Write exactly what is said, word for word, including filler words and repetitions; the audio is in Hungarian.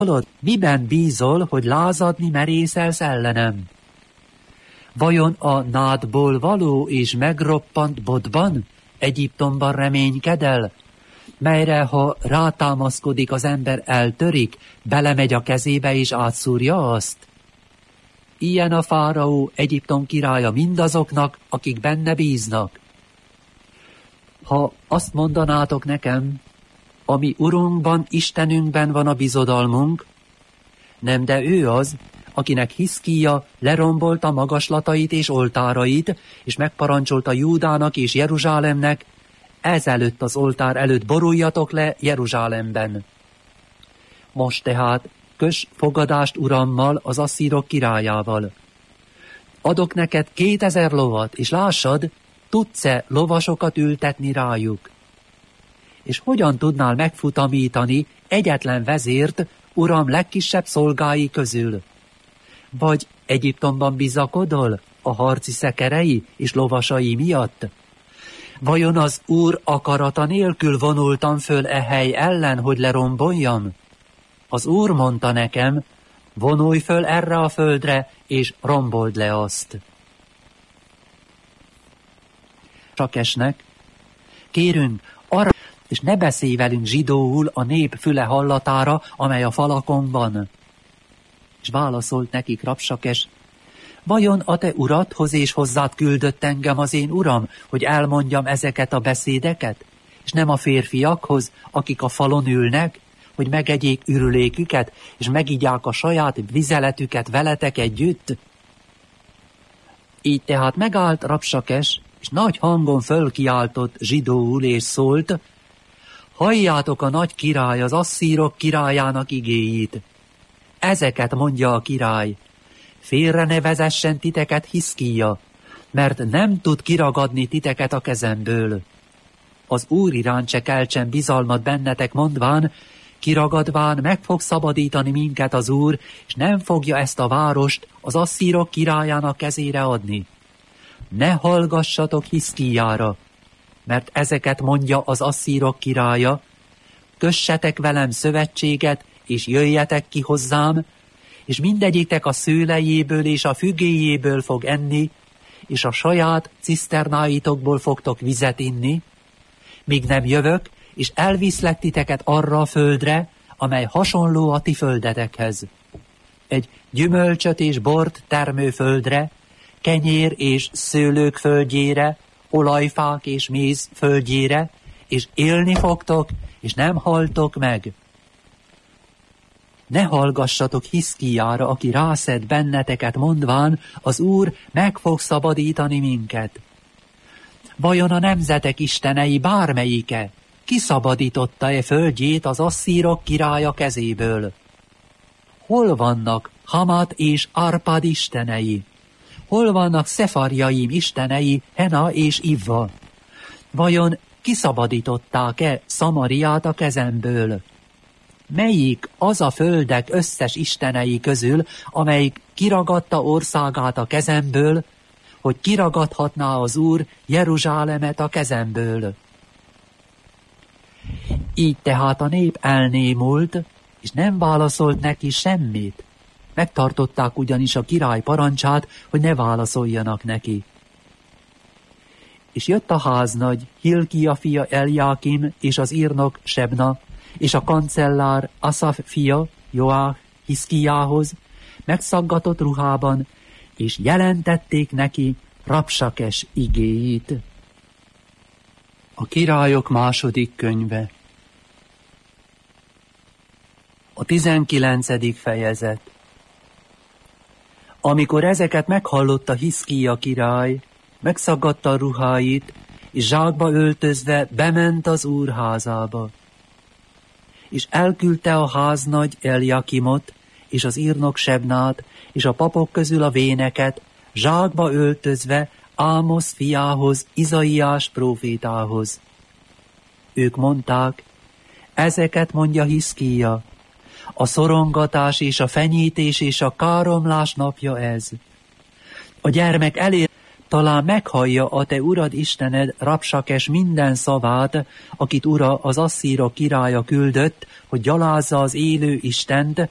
Miben bízol, hogy lázadni merészelsz ellenem? Vajon a nádból való és megroppant bodban, Egyiptomban reménykedel, melyre, ha rátámaszkodik az ember, eltörik, belemegy a kezébe és átszúrja azt? Ilyen a fáraó, Egyiptom királya mindazoknak, akik benne bíznak. Ha azt mondanátok nekem, ami Urunkban, Istenünkben van a bizodalmunk, nem, de ő az, akinek Hiszkija lerombolta magaslatait és oltárait, és megparancsolta Júdának és Jeruzsálemnek, ezelőtt az oltár előtt boruljatok le Jeruzsálemben. Most tehát köss fogadást urammal, az asszírok királyával. Adok neked kétezer lovat, és lássad, tudsz-e lovasokat ültetni rájuk? És hogyan tudnál megfutamítani egyetlen vezért uram legkisebb szolgái közül? Vagy Egyiptomban bizakodol a harci szekerei és lovasai miatt? Vajon az Úr akarata nélkül vonultam föl e hely ellen, hogy leromboljam? Az Úr mondta nekem, vonulj föl erre a földre, és rombold le azt. Sakesnek, kérünk, arra, és ne beszélj velünk zsidóul a nép füle hallatára, amely a falakon van. És válaszolt nekik Rabsakes, vajon a te uradhoz és hozzád küldött engem az én uram, hogy elmondjam ezeket a beszédeket, és nem a férfiakhoz, akik a falon ülnek, hogy megegyék ürüléküket, és megigyák a saját vizeletüket veletek együtt? Így tehát megállt Rabsakes, és nagy hangon fölkiáltott zsidóul, és szólt, halljátok a nagy király, az asszírok királyának igéit. Ezeket mondja a király, félre ne vezessen titeket Hiszkija, mert nem tud kiragadni titeket a kezemből. Az Úr iránt se keltsen bizalmat bennetek, mondván, kiragadván meg fog szabadítani minket az Úr, és nem fogja ezt a várost az asszírok királyának kezére adni. Ne hallgassatok Hiszkijára, mert ezeket mondja az asszírok királya, kössetek velem szövetséget, és jöjjetek ki hozzám, és mindegyiktek a szőlejéből és a fügéjéből fog enni, és a saját ciszternáitokból fogtok vizet inni, míg nem jövök, és elviszlek titeket arra a földre, amely hasonló a ti földetekhez. Egy gyümölcsöt és bort termő földre, kenyér és szőlők földjére, olajfák és méz földjére, és élni fogtok, és nem haltok meg. Ne hallgassatok Hiszkijára, aki rászed benneteket, mondván, az Úr meg fog szabadítani minket. Vajon a nemzetek istenei bármelyike kiszabadította-e földjét az asszírok királya kezéből? Hol vannak Hamat és Arpad istenei? Hol vannak Szefarjaim istenei, Hena és Ivva? Vajon kiszabadították-e Szamariát a kezemből? Melyik az a földek összes istenei közül, amelyik kiragadta országát a kezemből, hogy kiragadhatná az Úr Jeruzsálemet a kezemből? Így tehát a nép elnémult, és nem válaszolt neki semmit. Megtartották ugyanis a király parancsát, hogy ne válaszoljanak neki. És jött a háznagy, Hilkia fia Eljákim, és az írnok Sebna, és a kancellár Aszaf fia Joách Hiszkijához, megszaggatott ruhában, és jelentették neki Rabsakes igéit. A királyok második könyve. A tizenkilencedik fejezet. Amikor ezeket meghallotta Hiszkija király, megszaggatta a ruháit, és zsákba öltözve bement az úr házába. És elküldte a háznagy Eljakimot, és az írnok Sebnát, és a papok közül a véneket, zsákba öltözve Ámosz fiához, Izaiás prófétához. Ők mondták, ezeket mondja Hiszkija, a szorongatás és a fenyítés és a káromlás napja ez. A gyermek elér, talán meghallja a te urad Istened Rabsakes minden szavát, akit ura az asszírok királya küldött, hogy gyalázza az élő Istent,